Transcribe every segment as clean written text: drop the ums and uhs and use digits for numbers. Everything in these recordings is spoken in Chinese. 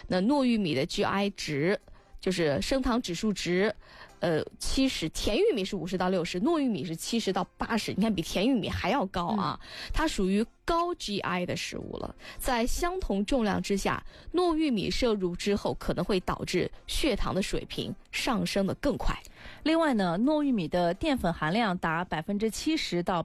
那糯玉米的 GI 值，就是升糖指数值，70，甜玉米是50到60，糯玉米是70到80，你看比甜玉米还要高啊，它属于高 GI 的食物了。在相同重量之下，糯玉米摄入之后可能会导致血糖的水平上升的更快。 另外呢，糯玉米的淀粉含量达70%到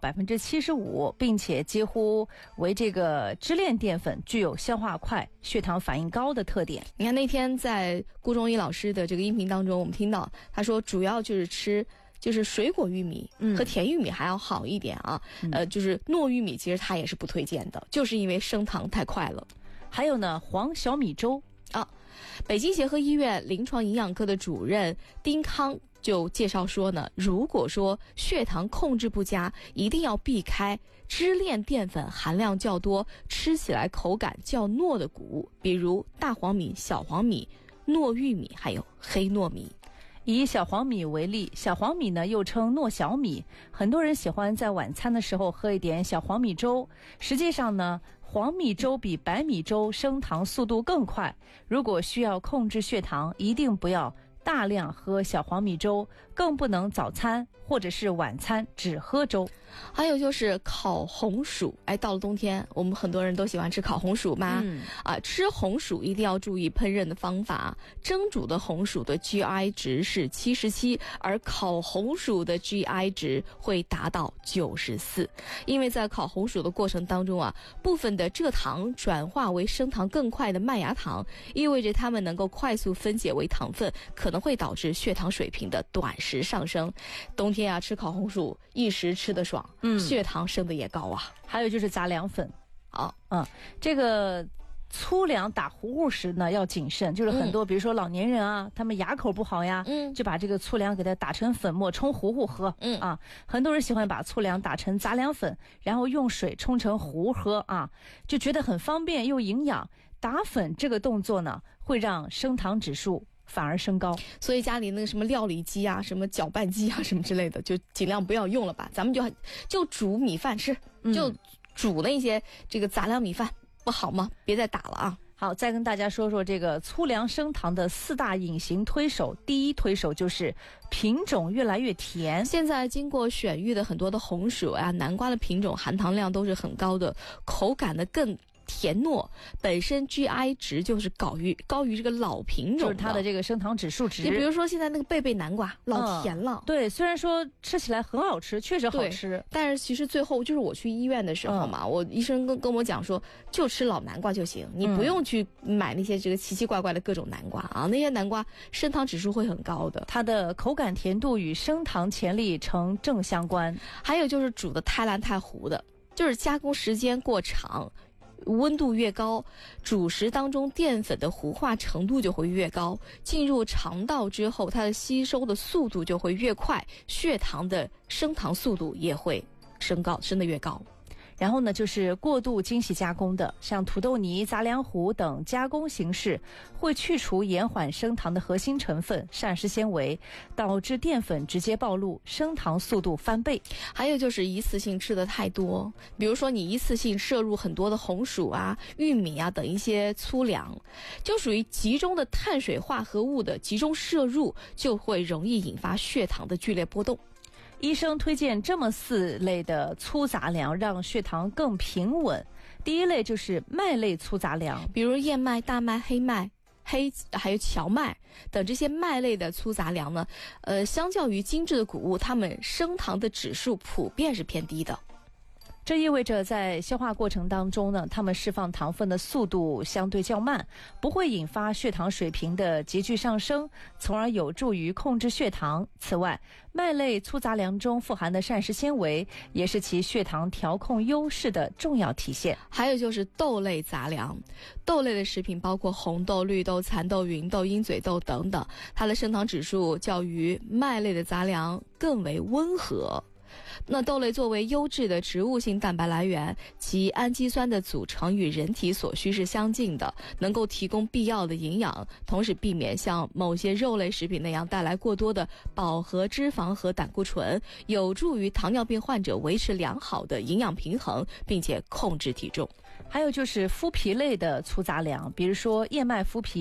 75%，并且几乎为这个支链淀粉，具有消化快、血糖反应高的特点。 你看那天在顾中医老师的这个音频当中，我们听到他说主要就是吃就是水果玉米和甜玉米还要好一点啊，就是糯玉米其实他也是不推荐的，就是因为升糖太快了。 还有呢，黄小米粥啊，北京协和医院临床营养科的主任丁康就介绍说呢，如果说血糖控制不佳，一定要避开支链淀粉含量较多、吃起来口感较糯的谷物，比如大黄米、小黄米、糯玉米还有黑糯米。 以小黄米为例，小黄米呢又称糯小米，很多人喜欢在晚餐的时候喝一点小黄米粥。实际上呢，黄米粥比白米粥升糖速度更快。如果需要控制血糖，一定不要大量喝小黄米粥，更不能早餐或者是晚餐只喝粥。 还有就是烤红薯，到了冬天，我们很多人都喜欢吃烤红薯嘛，吃红薯一定要注意烹饪的方法。蒸煮的红薯的 GI 值是77，而烤红薯的 GI 值会达到94。因为在烤红薯的过程当中啊，部分的蔗糖转化为升糖更快的麦芽糖，意味着它们能够快速分解为糖分，可能会导致血糖水平的短时上升。冬天啊，吃烤红薯一时吃得爽，血糖升的也高啊。 还有就是杂粮粉，这个粗粮打糊糊时呢要谨慎，就是很多比如说老年人啊，他们牙口不好呀，就把这个粗粮给它打成粉末冲糊糊喝，很多人喜欢把粗粮打成杂粮粉，然后用水冲成糊喝啊，就觉得很方便又营养。打粉这个动作呢，会让升糖指数反而升高， 所以家里那个什么料理机啊、什么搅拌机啊、什么之类的，就尽量不要用了吧。咱们就煮米饭吃，就煮那些这个杂粮米饭，不好吗？别再打了啊！ 好，再跟大家说说这个粗粮升糖的4大隐形推手。第一推手就是品种越来越甜。 现在经过选育的很多的红薯啊、南瓜的品种含糖量都是很高的，口感的更甜糯，本身 GI 值就是高于这个老品种， 就是它的这个升糖指数值。 你比如说现在那个贝贝南瓜老甜了， 对，虽然说吃起来很好吃，确实好吃， 但是其实最后就是我去医院的时候嘛，我医生跟我讲说，就吃老南瓜就行，你不用去买那些这个奇奇怪怪的各种南瓜啊，那些南瓜升糖指数会很高的， 它的口感甜度与升糖潜力呈正相关。 还有就是煮的太烂太糊的，就是加工时间过长，温度越高，主食当中淀粉的糊化程度就会越高，进入肠道之后，它的吸收的速度就会越快，血糖的升糖速度也会升得越高。 然后呢，就是过度精细加工的，像土豆泥、杂粮糊等加工形式，会去除延缓升糖的核心成分膳食纤维，导致淀粉直接暴露，升糖速度翻倍。 还有就是一次性吃的太多，比如说你一次性摄入很多的红薯啊、玉米啊等一些粗粮，就属于集中的碳水化合物的集中摄入，就会容易引发血糖的剧烈波动。 医生推荐这么4类的粗杂粮，让血糖更平稳。第一类就是麦类粗杂粮， 比如燕麦、大麦、黑麦、还有荞麦等这些麦类的粗杂粮呢，相较于精致的谷物，它们升糖的指数普遍是偏低的。 这意味着在消化过程当中呢，它们释放糖分的速度相对较慢，不会引发血糖水平的急剧上升，从而有助于控制血糖。此外，麦类粗杂粮中富含的膳食纤维也是其血糖调控优势的重要体现。 还有就是豆类杂粮，豆类的食品包括红豆、绿豆、蚕豆、芸豆、鹰嘴豆等等，它的升糖指数较于麦类的杂粮更为温和。那豆类作为优质的植物性蛋白来源，其氨基酸的组成与人体所需是相近的，能够提供必要的营养，同时避免像某些肉类食品那样带来过多的饱和脂肪和胆固醇，有助于糖尿病患者维持良好的营养平衡，并且控制体重。 还有就是麸皮类的粗杂粮，比如说燕麦麸皮、